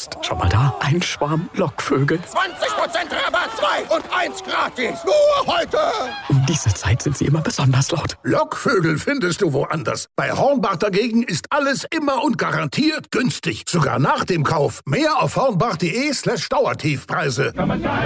ist schon mal da. Ein Schwarm Lockvögel. 20% Rabatt, 2 und 1 gratis. Nur heute. Um diese Zeit sind sie immer besonders laut. Lockvögel findest du woanders. Bei Hornbach dagegen ist alles immer und garantiert günstig. Sogar nach dem Kauf. Mehr auf hornbach.de/Dauertiefpreise.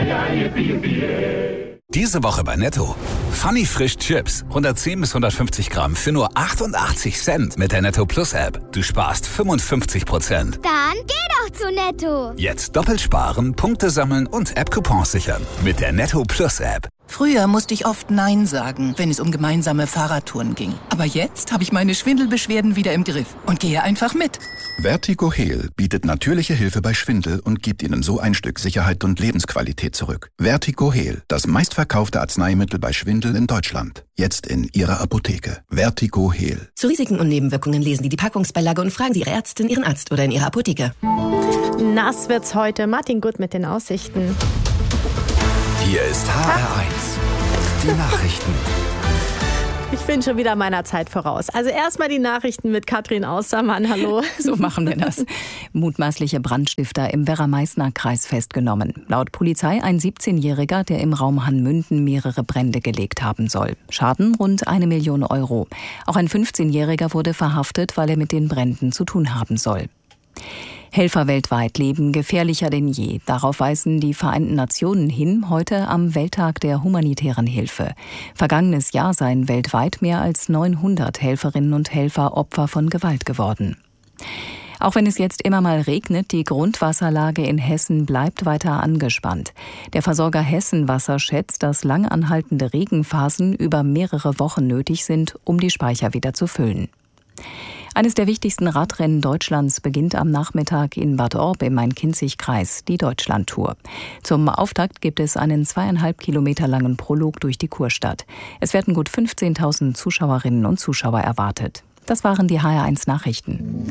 Diese Woche bei Netto. Funny Frisch Chips. 110 bis 150 Gramm für nur 88 Cent mit der Netto Plus App. Du sparst 55%. Dann geh doch zu Netto. Jetzt doppelt sparen, Punkte sammeln und App-Coupons sichern. Mit der Netto Plus App. Früher musste ich oft Nein sagen, wenn es um gemeinsame Fahrradtouren ging. Aber jetzt habe ich meine Schwindelbeschwerden wieder im Griff und gehe einfach mit. Vertigo Heal bietet natürliche Hilfe bei Schwindel und gibt Ihnen so ein Stück Sicherheit und Lebensqualität zurück. Vertigo Heal, das meistverkaufte Arzneimittel bei Schwindel in Deutschland. Jetzt in Ihrer Apotheke. Vertigo Heal. Zu Risiken und Nebenwirkungen lesen Sie die Packungsbeilage und fragen Sie Ihre Ärztin, Ihren Arzt oder in Ihrer Apotheke. Nass wird's heute. Martin Gut mit den Aussichten. Hier ist HR1. Die Nachrichten. Ich bin schon wieder meiner Zeit voraus. Also erstmal die Nachrichten mit Katrin Austermann. Hallo. So machen wir das. Mutmaßliche Brandstifter im Werra-Meißner-Kreis festgenommen. Laut Polizei ein 17-Jähriger, der im Raum Hannmünden mehrere Brände gelegt haben soll. Schaden rund 1 Million Euro. Auch ein 15-Jähriger wurde verhaftet, weil er mit den Bränden zu tun haben soll. Helfer weltweit leben gefährlicher denn je. Darauf weisen die Vereinten Nationen hin, heute am Welttag der humanitären Hilfe. Vergangenes Jahr seien weltweit mehr als 900 Helferinnen und Helfer Opfer von Gewalt geworden. Auch wenn es jetzt immer mal regnet, die Grundwasserlage in Hessen bleibt weiter angespannt. Der Versorger Hessenwasser schätzt, dass lang anhaltende Regenphasen über mehrere Wochen nötig sind, um die Speicher wieder zu füllen. Eines der wichtigsten Radrennen Deutschlands beginnt am Nachmittag in Bad Orb im Main-Kinzig-Kreis, die Deutschlandtour. Zum Auftakt gibt es einen 2,5 Kilometer langen Prolog durch die Kurstadt. Es werden gut 15.000 Zuschauerinnen und Zuschauer erwartet. Das waren die HR1 Nachrichten.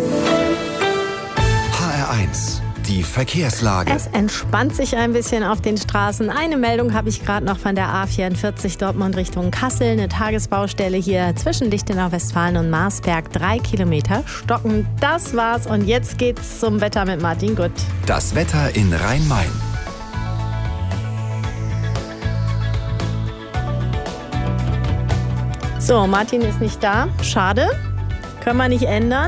HR1. Die Verkehrslage. Es entspannt sich ein bisschen auf den Straßen. Eine Meldung habe ich gerade noch von der A44 Dortmund Richtung Kassel. Eine Tagesbaustelle hier zwischen Lichtenau-Westfalen und Marsberg. 3 Kilometer stocken. Das war's. Und jetzt geht's zum Wetter mit Martin Gut. Das Wetter in Rhein-Main. So, Martin ist nicht da. Schade. Können wir nicht ändern.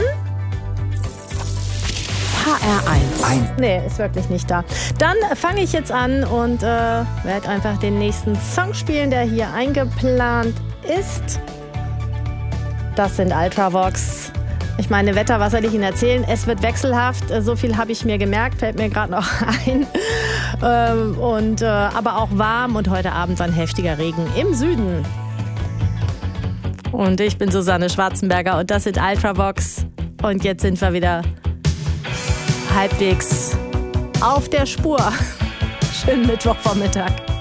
HR1. Nee, ist wirklich nicht da. Dann fange ich jetzt an und werde einfach den nächsten Song spielen, der hier eingeplant ist. Das sind Ultravox. Ich meine, Wetter, was soll ich Ihnen erzählen? Es wird wechselhaft. So viel habe ich mir gemerkt, fällt mir gerade noch ein. Aber auch warm und heute Abend dann heftiger Regen im Süden. Und ich bin Susanne Schwarzenberger und das sind Ultravox. Und jetzt sind wir wieder halbwegs auf der Spur. Schönen Mittwochvormittag.